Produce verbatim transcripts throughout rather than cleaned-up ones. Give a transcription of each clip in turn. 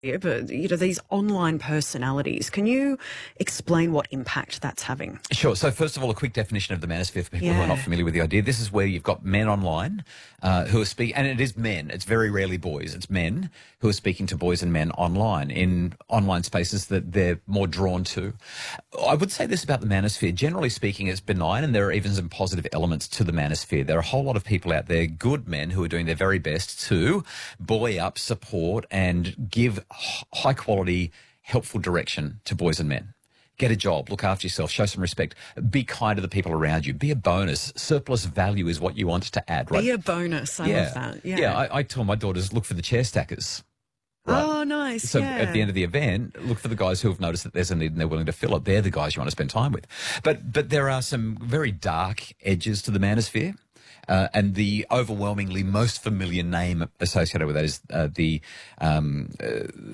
here, but, you know, these online personalities, can you explain what impact that's having? Sure. So first of all, a quick definition of the manosphere for people yeah. who are not familiar with the idea. This is where you've got men online uh, who are speaking, and it is men. It's very rarely boys. It's men who are speaking to boys and men online in online spaces that they're more drawn to. I would say this about the manosphere. Generally speaking, it's benign, and there are even some positive elements to the manosphere. There are a whole lot of people out there, good men, who are doing their very best to buoy up, support, and give high quality, helpful direction to boys and men. Get a job, look after yourself, show some respect, be kind to the people around you, be a bonus. Surplus value is what you want to add, right? Be a bonus. I yeah. love that. Yeah, yeah I, I tell my daughters, look for the chair stackers. Right? Oh, nice. So yeah. at the end of the event, look for the guys who have noticed that there's a need and they're willing to fill it. They're the guys you want to spend time with. But, but there are some very dark edges to the manosphere. Uh, and the overwhelmingly most familiar name associated with that is uh, the um, uh,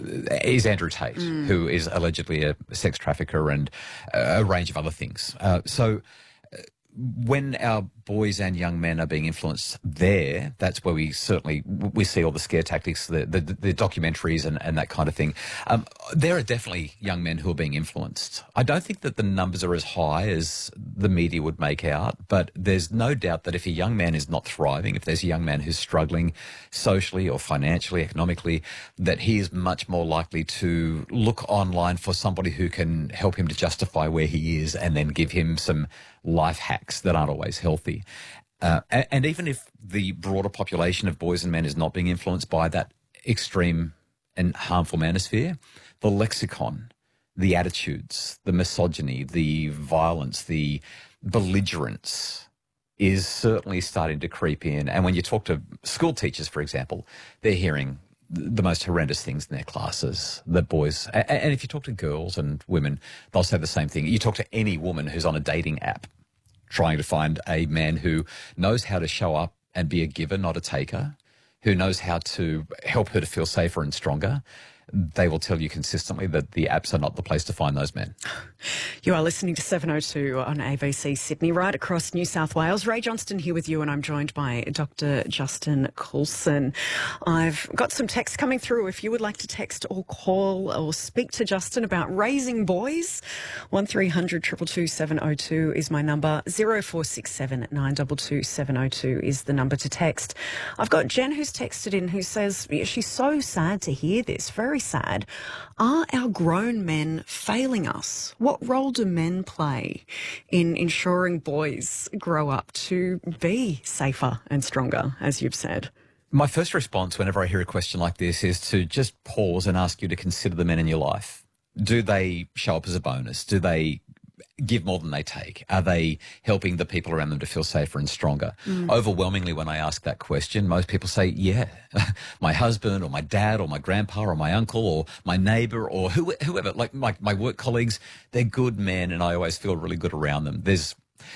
is Andrew Tate, mm. who is allegedly a sex trafficker and a range of other things. Uh, so uh, when our boys and young men are being influenced there, that's where we certainly we see all the scare tactics, the the, the documentaries and, and that kind of thing. Um, there are definitely young men who are being influenced. I don't think that the numbers are as high as the media would make out, but there's no doubt that if a young man is not thriving, if there's a young man who's struggling socially or financially, economically, that he is much more likely to look online for somebody who can help him to justify where he is and then give him some life hacks that aren't always healthy. Uh, and, and even if the broader population of boys and men is not being influenced by that extreme and harmful manosphere, the lexicon, the attitudes, the misogyny, the violence, the belligerence is certainly starting to creep in. And when you talk to school teachers, for example, they're hearing the most horrendous things in their classes, that boys, and if you talk to girls and women, they'll say the same thing. You talk to any woman who's on a dating app trying to find a man who knows how to show up and be a giver, not a taker, who knows how to help her to feel safer and stronger, they will tell you consistently that the apps are not the place to find those men. You are listening to seven oh two on A B C Sydney, right across New South Wales. Ray Johnston here with you, and I'm joined by Doctor Justin Coulson. I've got some text coming through. If you would like to text or call or speak to Justin about raising boys, one three hundred two two two seven oh two is my number. zero four six seven nine two two seven oh two is the number to text. I've got Jen who's texted in who says she's so sad to hear this, very sad. Are our grown men failing us? What role do men play in ensuring boys grow up to be safer and stronger, as you've said? My first response whenever I hear a question like this is to just pause and ask you to consider the men in your life. Do they show up as a bonus? Do they give more than they take? Are they helping the people around them to feel safer and stronger? Mm. Overwhelmingly, when I ask that question, most people say, yeah, my husband or my dad or my grandpa or my uncle or my neighbour or who, whoever, like my, my work colleagues, they're good men and I always feel really good around them. There's,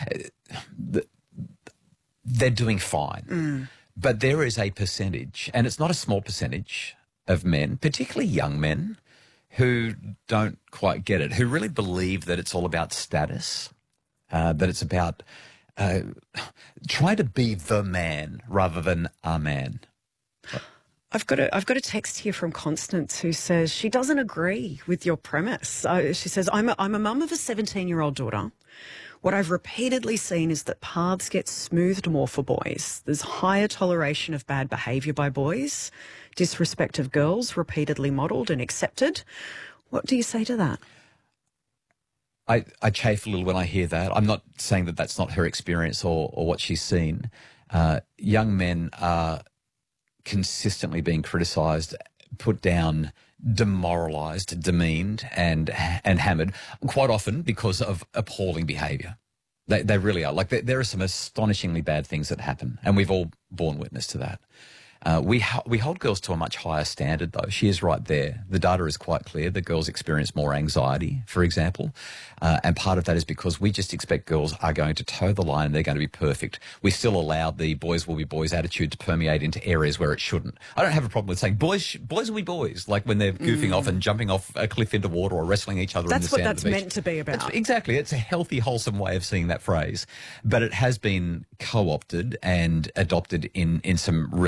uh, they're doing fine. Mm. But there is a percentage, and it's not a small percentage, of men, particularly young men, who don't quite get it, who really believe that it's all about status, uh, that it's about uh, try to be the man rather than a man. I've got a, I've got a text here from Constance who says she doesn't agree with your premise. Uh, she says, I'm a, I'm a mum of a seventeen-year-old daughter. What I've repeatedly seen is that paths get smoothed more for boys. There's higher toleration of bad behaviour by boys, disrespect of girls repeatedly modelled and accepted. What do you say to that? I, I chafe a little when I hear that. I'm not saying that that's not her experience or, or what she's seen. Uh, young men are consistently being criticised, put down, demoralised, demeaned and and hammered, quite often because of appalling behaviour. They, they really are. Like, there, there are some astonishingly bad things that happen, and we've all borne witness to that. Uh, we we hold girls to a much higher standard, though. She is right there. The data is quite clear. The girls experience more anxiety, for example, uh, and part of that is because we just expect girls are going to toe the line and they're going to be perfect. We still allow the boys will be boys attitude to permeate into areas where it shouldn't. I don't have a problem with saying boys sh- boys will be boys, like when they're goofing mm. off and jumping off a cliff into water or wrestling each other that's in the sand. That's what that's meant to be about. That's, exactly. It's a healthy, wholesome way of seeing that phrase, but it has been co-opted and adopted in, in some really un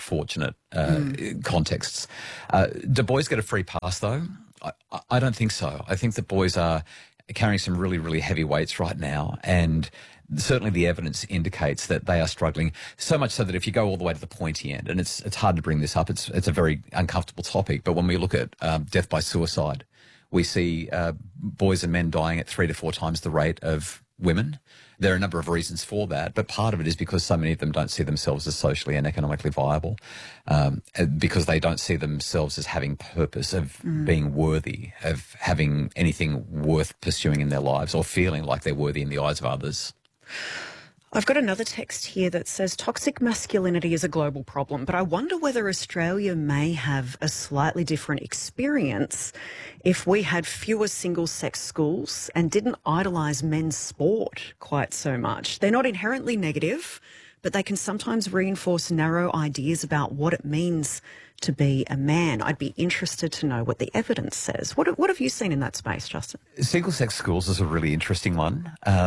unfortunate uh, mm. contexts. Uh, do boys get a free pass, though? I, I don't think so. I think that boys are carrying some really, really heavy weights right now, and certainly the evidence indicates that they are struggling, so much so that if you go all the way to the pointy end, and it's it's hard to bring this up, it's it's a very uncomfortable topic, but when we look at um, death by suicide, we see uh, boys and men dying at three to four times the rate of women. There are a number of reasons for that, but part of it is because so many of them don't see themselves as socially and economically viable, um, because they don't see themselves as having purpose, of mm. being worthy, of having anything worth pursuing in their lives, or feeling like they're worthy in the eyes of others. I've got another text here that says toxic masculinity is a global problem, but I wonder whether Australia may have a slightly different experience if we had fewer single-sex schools and didn't idolise men's sport quite so much. They're not inherently negative, but they can sometimes reinforce narrow ideas about what it means to be a man. I'd be interested to know what the evidence says. What, what have you seen in that space, Justin? Single-sex schools is a really interesting one. Uh,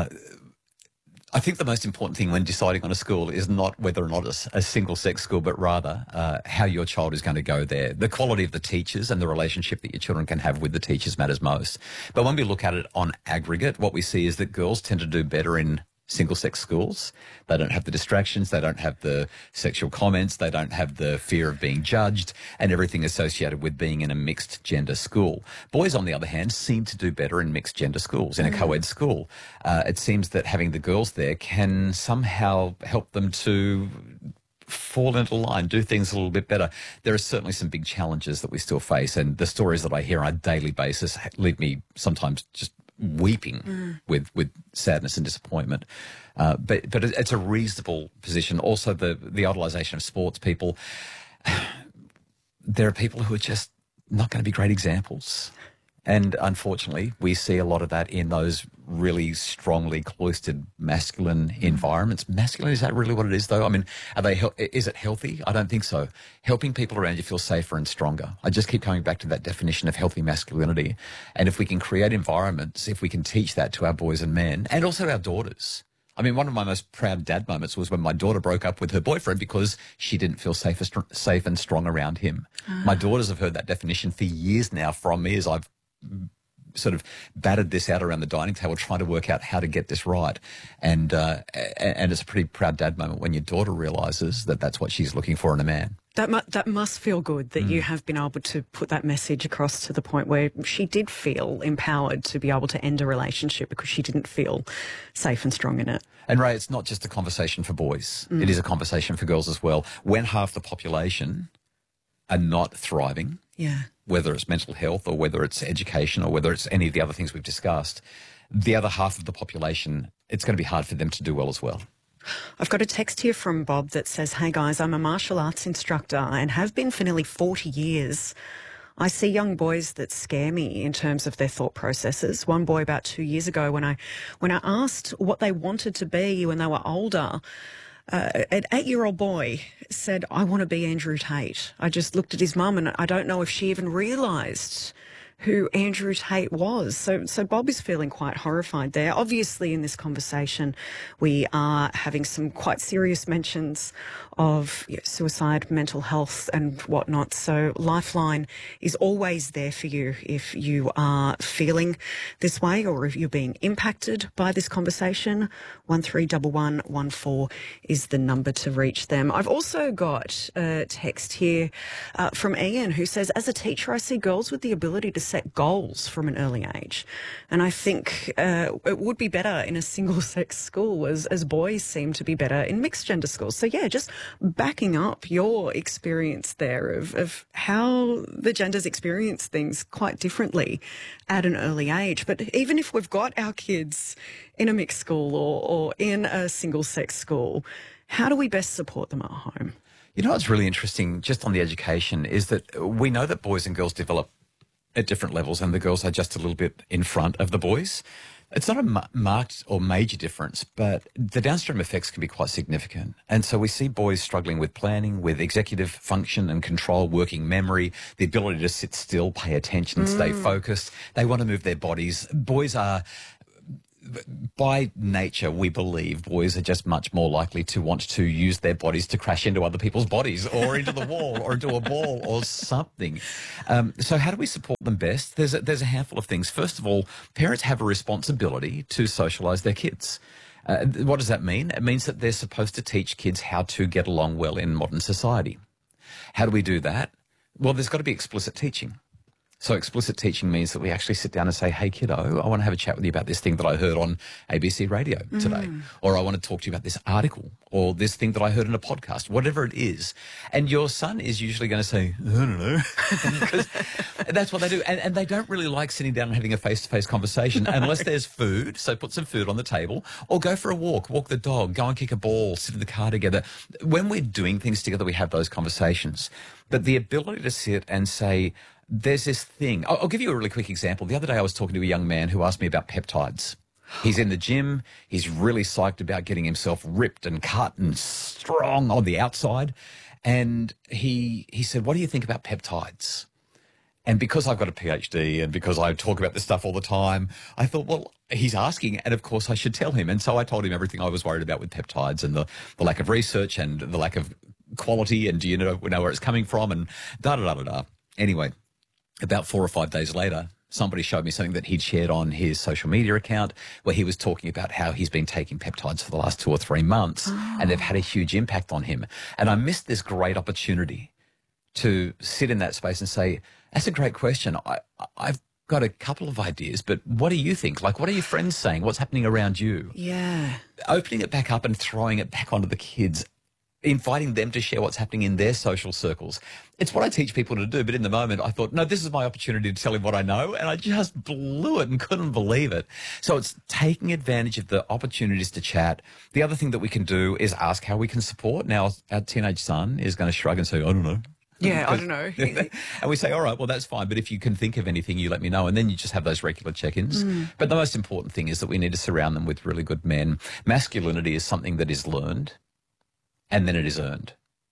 I think the most important thing when deciding on a school is not whether or not it's a single-sex school, but rather uh, how your child is going to go there. The quality of the teachers and the relationship that your children can have with the teachers matters most. But when we look at it on aggregate, what we see is that girls tend to do better in single-sex schools. They don't have the distractions, they don't have the sexual comments, they don't have the fear of being judged and everything associated with being in a mixed-gender school. Boys, on the other hand, seem to do better in mixed-gender schools, in a co-ed school. Uh, it seems that having the girls there can somehow help them to fall into line, do things a little bit better. There are certainly some big challenges that we still face, and the stories that I hear on a daily basis leave me sometimes just weeping mm. with with sadness and disappointment. Uh, but but it's a reasonable position. Also, the the idolisation of sports people. There are people who are just not going to be great examples. And unfortunately, we see a lot of that in those really strongly cloistered masculine environments. Masculine, is that really what it is, though? I mean, are they? Is it healthy? I don't think so. Helping people around you feel safer and stronger. I just keep coming back to that definition of healthy masculinity. And if we can create environments, if we can teach that to our boys and men, and also our daughters. I mean, one of my most proud dad moments was when my daughter broke up with her boyfriend because she didn't feel safe, safe and strong around him. Ah. My daughters have heard that definition for years now from me as I've sort of battered this out around the dining table, trying to work out how to get this right. And uh, and it's a pretty proud dad moment when your daughter realises that that's what she's looking for in a man. That mu- that must feel good that mm. you have been able to put that message across to the point where she did feel empowered to be able to end a relationship because she didn't feel safe and strong in it. And Ray, it's not just a conversation for boys. Mm. It is a conversation for girls as well. When half the population are not thriving, yeah, whether it's mental health or whether it's education or whether it's any of the other things we've discussed, the other half of the population, it's going to be hard for them to do well as well. I've got a text here from Bob that says, hey guys, I'm a martial arts instructor and have been for nearly forty years. I see young boys that scare me in terms of their thought processes. One boy about two years ago when I, when I asked what they wanted to be when they were older, Uh, an eight-year-old boy said, I want to be Andrew Tate. I just looked at his mum and I don't know if she even realised who Andrew Tate was. So, so Bob is feeling quite horrified there. Obviously, in this conversation, we are having some quite serious mentions of you know, suicide, mental health and whatnot. So Lifeline is always there for you if you are feeling this way or if you're being impacted by this conversation. one three one one one four is the number to reach them. I've also got a text here uh, from Ian who says, as a teacher, I see girls with the ability to set goals from an early age. And I think uh, it would be better in a single-sex school as, as boys seem to be better in mixed-gender schools. So, yeah, just backing up your experience there of, of how the genders experience things quite differently at an early age. But even if we've got our kids in a mixed school or, or in a single-sex school, how do we best support them at home? You know what's really interesting just on the education is that we know that boys and girls develop at different levels and the girls are just a little bit in front of the boys. It's not a ma- marked or major difference, but the downstream effects can be quite significant. And so we see boys struggling with planning, with executive function and control, working memory, the ability to sit still, pay attention, mm. stay focused. They want to move their bodies. Boys are by nature, we believe boys are just much more likely to want to use their bodies to crash into other people's bodies or into the wall or into a ball or something. Um, so how do we support them best? There's a, there's a handful of things. First of all, parents have a responsibility to socialise their kids. Uh, what does that mean? It means that they're supposed to teach kids how to get along well in modern society. How do we do that? Well, there's got to be explicit teaching. So explicit teaching means that we actually sit down and say, hey, kiddo, I want to have a chat with you about this thing that I heard on A B C radio today. Mm. Or I want to talk to you about this article or this thing that I heard in a podcast, whatever it is. And your son is usually going to say, I don't know. Because that's what they do. And, and they don't really like sitting down and having a face-to-face conversation no. unless there's food. So put some food on the table or go for a walk, walk the dog, go and kick a ball, sit in the car together. When we're doing things together, we have those conversations. But the ability to sit and say, there's this thing. I'll, I'll give you a really quick example. The other day I was talking to a young man who asked me about peptides. He's in the gym. He's really psyched about getting himself ripped and cut and strong on the outside. And he he said, what do you think about peptides? And because I've got a PhD and because I talk about this stuff all the time, I thought, well, he's asking, and of course I should tell him. And so I told him everything I was worried about with peptides and the, the lack of research and the lack of quality and do you know, know where it's coming from and da-da-da-da-da. Anyway, about four or five days later, somebody showed me something that he'd shared on his social media account where he was talking about how he's been taking peptides for the last two or three months oh. and they've had a huge impact on him. And I missed this great opportunity to sit in that space and say, that's a great question. I, I've got a couple of ideas, but what do you think? Like, what are your friends saying? What's happening around you? Yeah. Opening it back up and throwing it back onto the kids, inviting them to share what's happening in their social circles. It's what I teach people to do, but in the moment I thought, no, this is my opportunity to tell him what I know, and I just blew it and couldn't believe it. So it's taking advantage of the opportunities to chat. The other thing that we can do is ask how we can support. Now, our teenage son is going to shrug and say, I don't know. Yeah, I don't know. And we say, all right, well, that's fine, but if you can think of anything, you let me know. And then you just have those regular check-ins. Mm. But the most important thing is that we need to surround them with really good men. Masculinity is something that is learned. And then it is earned.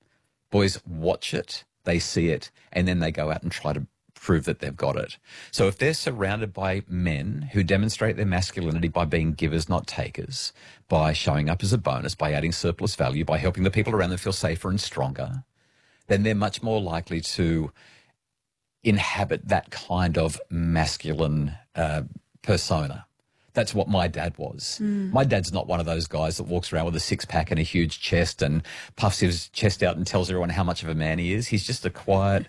Boys watch it, they see it, and then they go out and try to prove that they've got it. So if they're surrounded by men who demonstrate their masculinity by being givers, not takers, by showing up as a bonus, by adding surplus value, by helping the people around them feel safer and stronger, then they're much more likely to inhabit that kind of masculine uh, persona. That's what my dad was. Mm. My dad's not one of those guys that walks around with a six-pack and a huge chest and puffs his chest out and tells everyone how much of a man he is. He's just a quiet,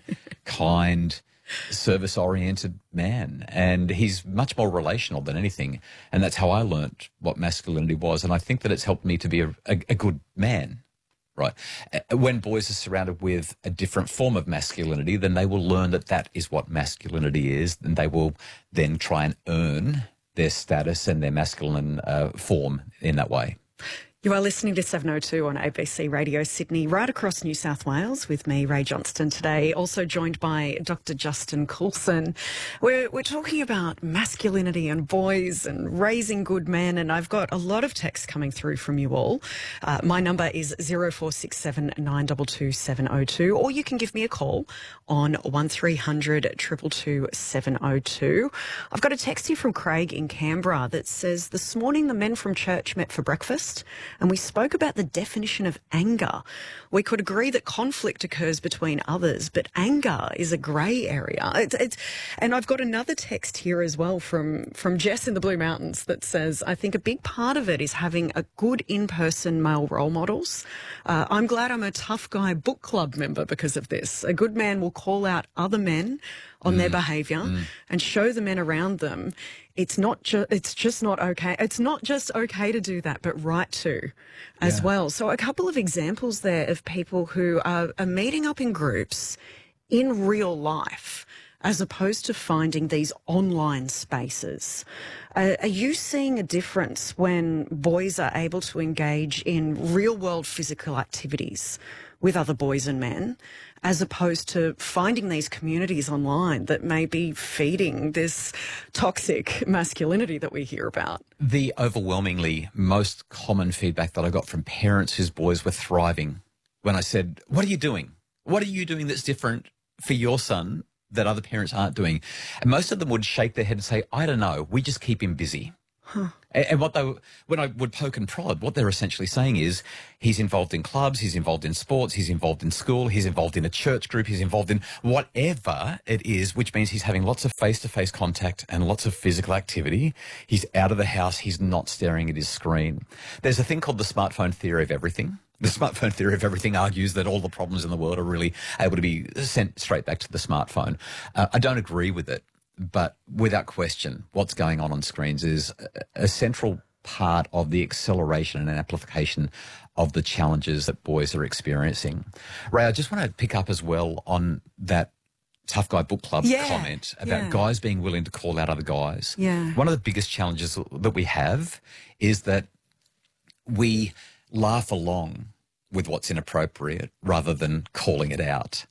kind, service-oriented man. And he's much more relational than anything. And that's how I learnt what masculinity was. And I think that it's helped me to be a, a, a good man. Right. When boys are surrounded with a different form of masculinity, then they will learn that that is what masculinity is. And they will then try and earn their status and their masculine uh, form in that way. You are listening to seven oh two on A B C Radio Sydney, right across New South Wales with me, Ray Johnston, today, also joined by Doctor Justin Coulson. We're, we're talking about masculinity and boys and raising good men, and I've got a lot of texts coming through from you all. Uh, my number is zero four six seven nine two two seven oh two, or you can give me a call on one three hundred two two two seven oh two. I've got a text here from Craig in Canberra that says, this morning the men from church met for breakfast and we spoke about the definition of anger. We could agree that conflict occurs between others, but anger is a grey area. It's, it's, and I've got another text here as well from, from Jess in the Blue Mountains that says, I think a big part of it is having a good in-person male role models. Uh, I'm glad I'm a Tough Guy book club member because of this. A good man will call out other men on mm. their behaviour mm. and show the men around them it's not just it's just not okay. It's not just okay to do that, but right to as yeah. well. So a couple of examples there of people who are, are meeting up in groups in real life as opposed to finding these online spaces. Uh, are you seeing a difference when boys are able to engage in real-world physical activities with other boys and men, as opposed to finding these communities online that may be feeding this toxic masculinity that we hear about? The overwhelmingly most common feedback that I got from parents whose boys were thriving when I said, what are you doing? What are you doing that's different for your son that other parents aren't doing? And most of them would shake their head and say, I don't know, we just keep him busy. Huh. And, and what they, when I would poke and prod, what they're essentially saying is he's involved in clubs, he's involved in sports, he's involved in school, he's involved in a church group, he's involved in whatever it is, which means he's having lots of face-to-face contact and lots of physical activity. He's out of the house, he's not staring at his screen. There's a thing called the smartphone theory of everything. The smartphone theory of everything argues that all the problems in the world are really able to be sent straight back to the smartphone. Uh, I don't agree with it, but without question, what's going on on screens is a, a central part of the acceleration and amplification of the challenges that boys are experiencing. Ray, I just want to pick up as well on that Tough Guy Book Club yeah, comment about yeah. guys being willing to call out other guys. Yeah. One of the biggest challenges that we have is that we laugh along with what's inappropriate rather than calling it out.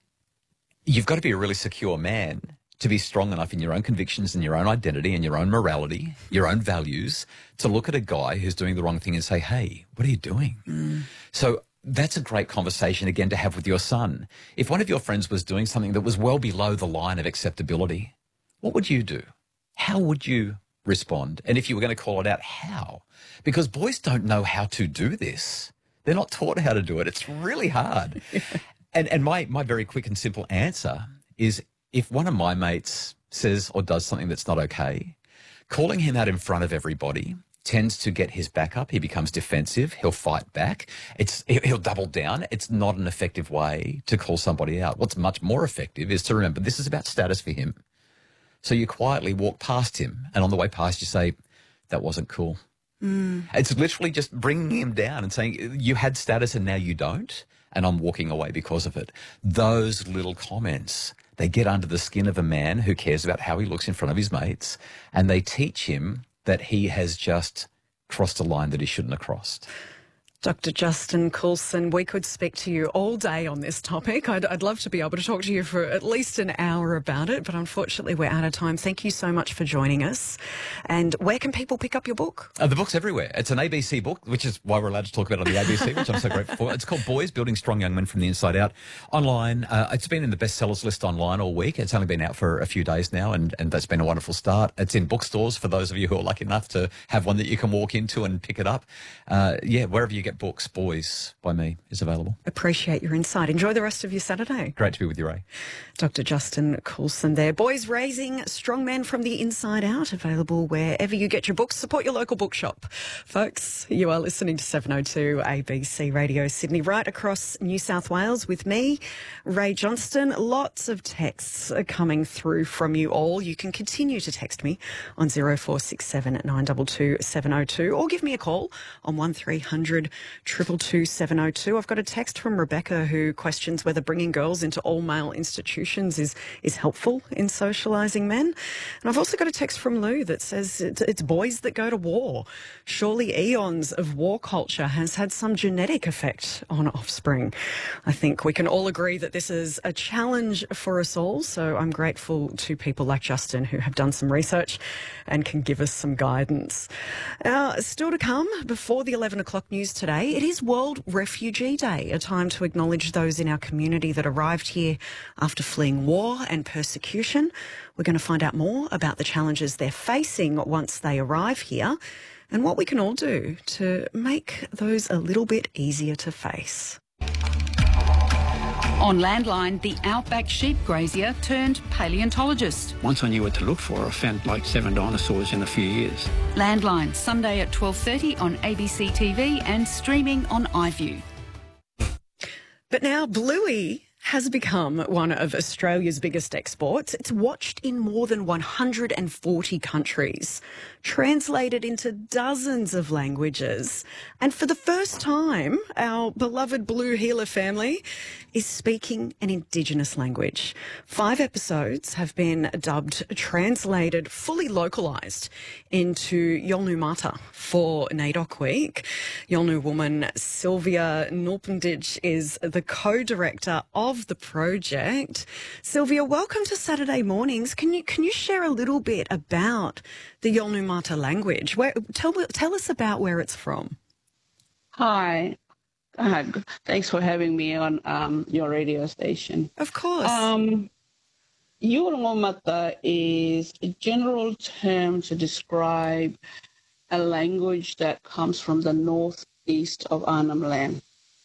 You've got to be a really secure man to be strong enough in your own convictions and your own identity and your own morality, your own values, to look at a guy who's doing the wrong thing and say, hey, what are you doing? Mm. So that's a great conversation, again, to have with your son. If one of your friends was doing something that was well below the line of acceptability, what would you do? How would you respond? And if you were going to call it out, how? Because boys don't know how to do this. They're not taught how to do it. It's really hard. yeah. And and my, my very quick and simple answer is, if one of my mates says or does something that's not okay, calling him out in front of everybody tends to get his back up. He becomes defensive. He'll fight back. It's he'll double down. It's not an effective way to call somebody out. What's much more effective is to remember this is about status for him. So you quietly walk past him, and on the way past you say, that wasn't cool. Mm. It's literally just bringing him down and saying, you had status and now you don't, and I'm walking away because of it. Those little comments, they get under the skin of a man who cares about how he looks in front of his mates, and they teach him that he has just crossed a line that he shouldn't have crossed. Doctor Justin Coulson, we could speak to you all day on this topic. I'd, I'd love to be able to talk to you for at least an hour about it, but unfortunately we're out of time. Thank you so much for joining us. And where can people pick up your book? Uh, the book's everywhere. It's an A B C book, which is why we're allowed to talk about it on the A B C, which I'm so grateful for. It's called Boys, Building Strong Young Men from the Inside Out. Online, uh, it's been in the bestsellers list online all week. It's only been out for a few days now, and, and that's been a wonderful start. It's in bookstores for those of you who are lucky enough to have one that you can walk into and pick it up. Uh, yeah, wherever you get books, Boys by me is available. Appreciate your insight. Enjoy the rest of your Saturday. Great to be with you, Ray. Doctor Justin Coulson there. Boys Raising Strong Men from the Inside Out, available wherever you get your books. Support your local bookshop. Folks, you are listening to seven oh two A B C Radio Sydney, right across New South Wales with me, Ray Johnston. Lots of texts are coming through from you all. You can continue to text me on zero four six seven nine two two seven oh two or give me a call on one three hundred two two two seven oh two. I've got a text from Rebecca who questions whether bringing girls into all-male institutions is, is helpful in socialising men. And I've also got a text from Lou that says it's, it's boys that go to war. Surely eons of war culture has had some genetic effect on offspring. I think we can all agree that this is a challenge for us all, so I'm grateful to people like Justin who have done some research and can give us some guidance. Uh, still to come, before the eleven o'clock news today, it is World Refugee Day, a time to acknowledge those in our community that arrived here after fleeing war and persecution. We're going to find out more about the challenges they're facing once they arrive here and what we can all do to make those a little bit easier to face. On Landline, the outback sheep grazier turned paleontologist. Once I knew what to look for, I found like seven dinosaurs in a few years. Landline, Sunday at twelve thirty on A B C T V and streaming on iView. But now Bluey has become one of Australia's biggest exports. It's watched in more than one hundred forty countries, translated into dozens of languages. And for the first time, our beloved Blue Heeler family is speaking an Indigenous language. Five episodes have been dubbed, translated, fully localised into Yolngu Mata for NAIDOC Week. Yolngu woman Sylvia Nulpendich is the co-director of the project. Sylvia, welcome to Saturday Mornings. Can you can you share a little bit about the Yolngu Mata language? Where, tell tell us about where it's from. Hi. Uh, thanks for having me on um, your radio station. Of course. Um, Yolngu Mata is a general term to describe a language that comes from the northeast of Arnhem Land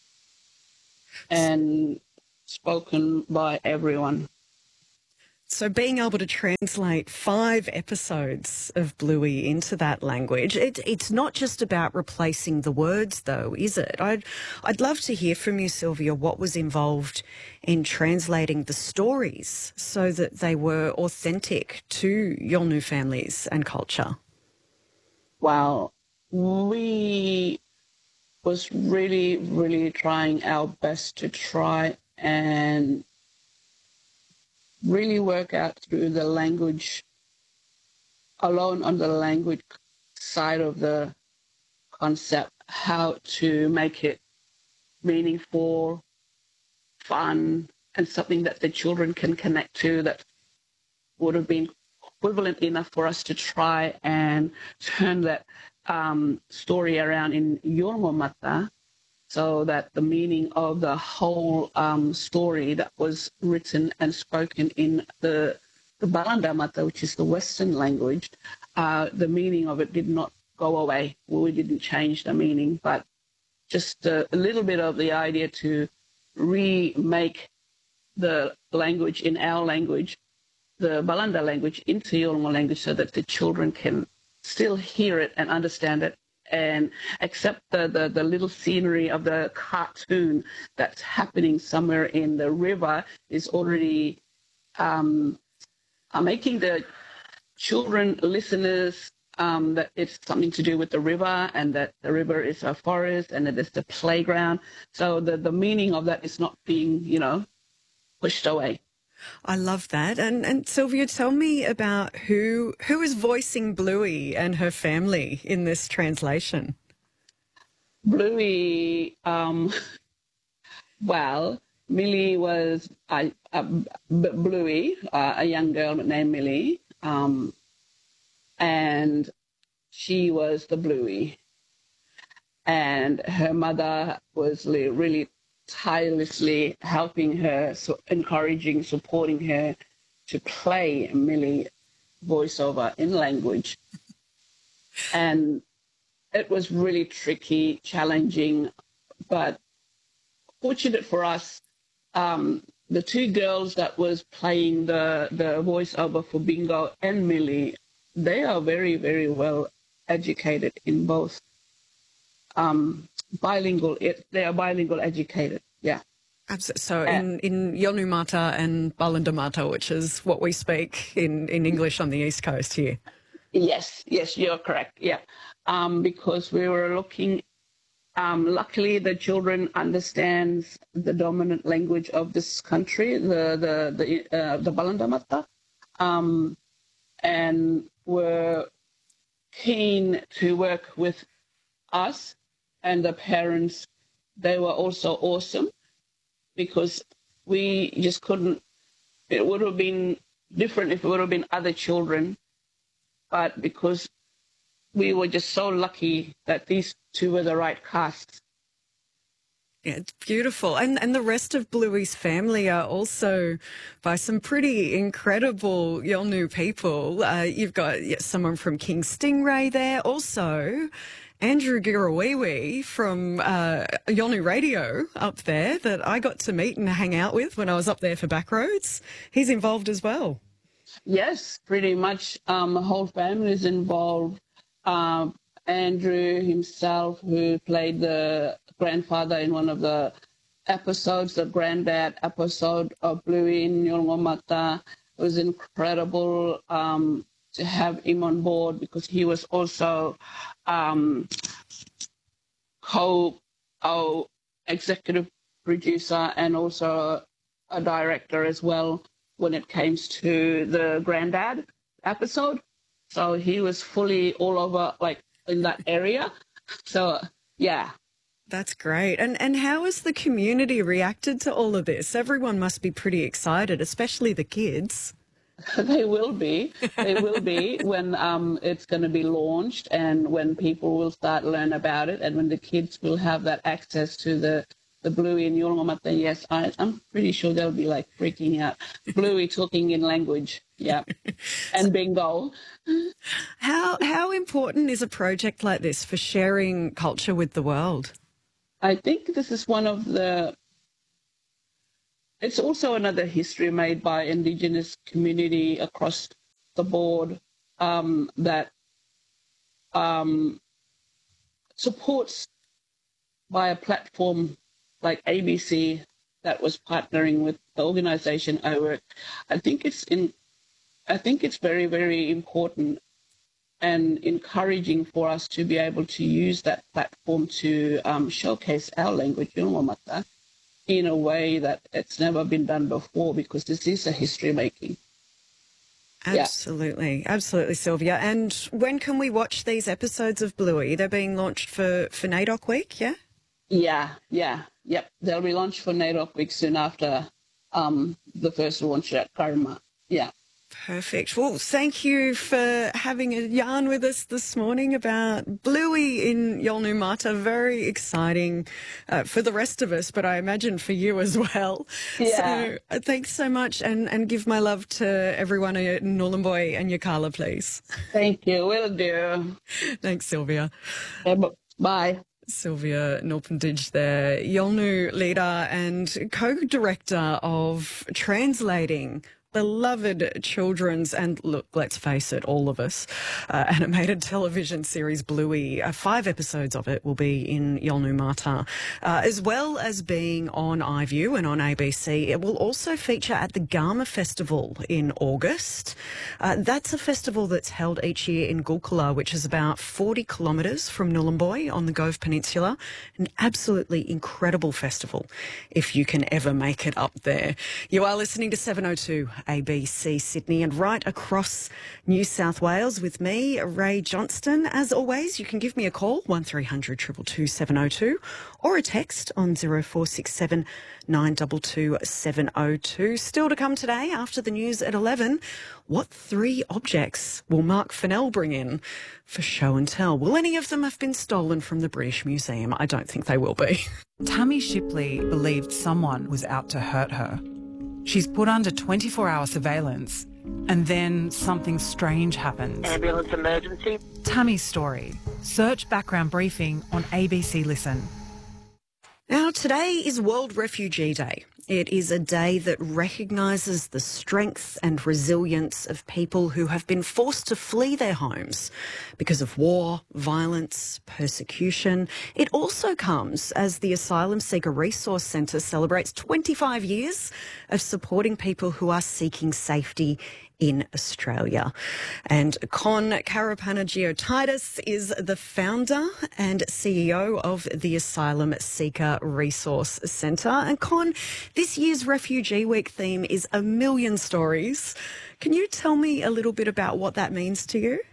and spoken by everyone. So being able to translate five episodes of Bluey into that language, it, it's not just about replacing the words, though, is it? I'd, I'd love to hear from you, Sylvia, what was involved in translating the stories so that they were authentic to Yolngu families and culture. Wow. We was really, really trying our best to try and really work out through the language, alone on the language side of the concept, how to make it meaningful, fun, and something that the children can connect to that would have been equivalent enough for us to try and turn that um, story around in Yolngu Mata, so that the meaning of the whole um, story that was written and spoken in the, the Balanda Mata, which is the Western language, uh, the meaning of it did not go away. Well, we didn't change the meaning, but just a, a little bit of the idea to remake the language in our language, the Balanda language, into Yolngu language so that the children can still hear it and understand it, and accept the, the, the little scenery of the cartoon that's happening somewhere in the river is already um, uh, making the children listeners um, that it's something to do with the river, and that the river is a forest and that it's the playground. So the, the meaning of that is not being, you know, pushed away. I love that. And and Sylvia, tell me about who who is voicing Bluey and her family in this translation. Bluey, um, well, Millie was a, a Bluey, uh, a young girl named Millie, um, and she was the Bluey. And her mother was really tirelessly helping her, so encouraging, supporting her to play Millie voiceover in language. And it was really tricky, challenging, but fortunate for us, um, the two girls that was playing the, the voiceover for Bingo and Millie, they are very, very well educated in both um, bilingual, it, they are bilingual educated, yeah. Absolutely. So in, in Yolngu Mata and Balanda Mata, which is what we speak in, in English on the East Coast here. Yes, yes, you're correct, yeah. Um, because we were looking, um, luckily the children understands the dominant language of this country, the, the, the, uh, the Balanda Mata, um, and were keen to work with us. And the parents, they were also awesome, because we just couldn't, it would have been different if it would have been other children, but because we were just so lucky that these two were the right casts. Yeah, it's beautiful. And and the rest of Bluey's family are also by some pretty incredible Yolngu people. Uh, you've got yeah, someone from King Stingray there, also Andrew Girawiwi from uh, Yolngu Radio up there that I got to meet and hang out with when I was up there for Backroads. He's involved as well. Yes, pretty much. Um, the whole family is involved. Um, Andrew himself, who played the grandfather in one of the episodes, the granddad episode of Bluey in Yolngu Mata, was incredible um, to have him on board, because he was also um, co oh, executive producer and also a, a director as well when it came to the granddad episode. So he was fully all over, like, in that area. So, yeah. That's great. And and how has the community reacted to all of this? Everyone must be pretty excited, especially the kids. They will be. They will be when um, it's going to be launched, and when people will start learn about it, and when the kids will have that access to the, the Bluey and Yolngu, yes, I, I'm pretty sure they'll be like freaking out. Bluey talking in language, yeah, and Bengal. How how important is a project like this for sharing culture with the world? I think this is one of the. It's also another history made by Indigenous community across the board um, that um, supports by a platform like A B C that was partnering with the organisation I work. I think it's in. I think it's very, very important and encouraging for us to be able to use that platform to um, showcase our language, Yolngu, in a way that it's never been done before, because this is a history making. Absolutely, yeah. Absolutely, Sylvia. And when can we watch these episodes of Bluey? They're being launched for, for NAIDOC Week, yeah? Yeah, yeah, yep. They'll be launched for NAIDOC Week soon after um, the first launch at Karma, yeah. Perfect. Well, thank you for having a yarn with us this morning about Bluey in Yolngu Mata. Very exciting uh, for the rest of us, but I imagine for you as well. Yeah. So uh, thanks so much, and, and give my love to everyone at Nhulunbuy and Yirrkala, please. Thank you. Will do. Thanks, Sylvia. Okay, bye. Sylvia Nulpendij there, Yolngu leader and co-director of translating beloved children's and, look, let's face it, all of us, uh, animated television series Bluey. Uh, five episodes of it will be in Yolngu Mata, uh, as well as being on iView and on A B C. It will also feature at the Garma Festival in August. Uh, that's a festival that's held each year in Gulkula, which is about forty kilometres from Nhulunbuy on the Gove Peninsula. An absolutely incredible festival if you can ever make it up there. You are listening to seven oh two A B C Sydney and right across New South Wales with me, Ray Johnston. As always, you can give me a call, one three hundred two two two seven oh two, or a text on zero four six seven nine two two seven oh two. Still to come today after the news at eleven, what three objects will Mark Fennell bring in for show and tell? Will any of them have been stolen from the British Museum? I don't think they will be. Tammy Shipley believed someone was out to hurt her. She's put under twenty-four hour surveillance, and then something strange happens. Ambulance emergency. Tammy's story. Search background briefing on A B C Listen. Now, today is World Refugee Day. It is a day that recognises the strength and resilience of people who have been forced to flee their homes because of war, violence, persecution. It also comes as the Asylum Seeker Resource Centre celebrates twenty-five years of supporting people who are seeking safety in Australia. And Con Karapanagiotidis is the founder and C E O of the Asylum Seeker Resource Centre. And Con, this year's Refugee Week theme is a million stories. Can you tell me a little bit about what that means to you?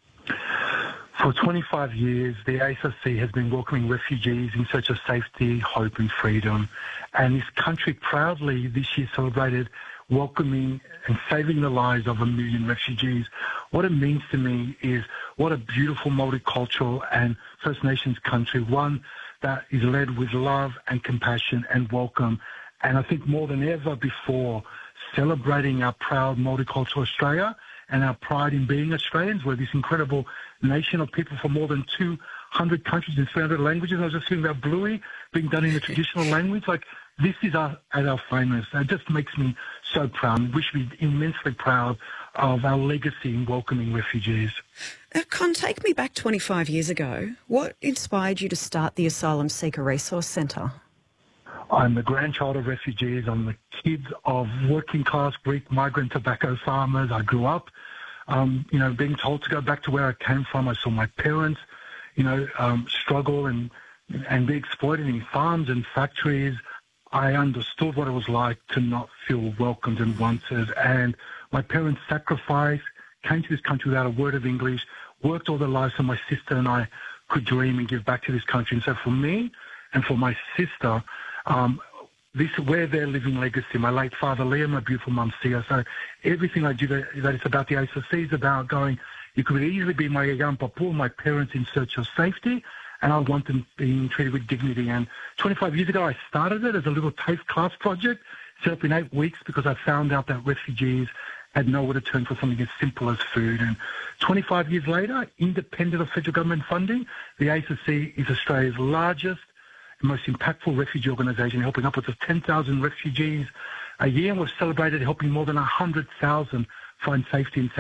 For twenty-five years, the A S R C has been welcoming refugees in search of safety, hope and freedom. And this country proudly this year celebrated welcoming and saving the lives of a million refugees. What it means to me is what a beautiful multicultural and First Nations country, one that is led with love and compassion and welcome. And I think more than ever before, celebrating our proud multicultural Australia and our pride in being Australians. We're this incredible nation of people from more than two hundred countries in three hundred languages. I was just thinking about Bluey being done in a traditional language. Like, this is our, at our finest. It just makes me so proud. We should be immensely proud of our legacy in welcoming refugees. Uh, Con, take me back twenty-five years ago. What inspired you to start the Asylum Seeker Resource Centre? I'm the grandchild of refugees. I'm the kid of working-class Greek migrant tobacco farmers. I grew up, um, you know, being told to go back to where I came from. I saw my parents, you know, um, struggle and and be exploited in farms and factories. I understood what it was like to not feel welcomed and wanted. And my parents sacrificed, came to this country without a word of English, worked all their lives so my sister and I could dream and give back to this country. And so for me and for my sister, um, this we're their living legacy. My late father, Liam, my beautiful mum, Sia. So everything I do that, that is about the A S R C is about going, you could easily be my young Papu, my parents in search of safety, and I want them being treated with dignity. And twenty-five years ago, I started it as a little TAFE class project, set up in eight weeks because I found out that refugees had nowhere to turn for something as simple as food. And twenty-five years later, independent of federal government funding, the A C C is Australia's largest and most impactful refugee organisation, helping upwards of ten thousand refugees a year. And we've celebrated helping more than one hundred thousand find safety in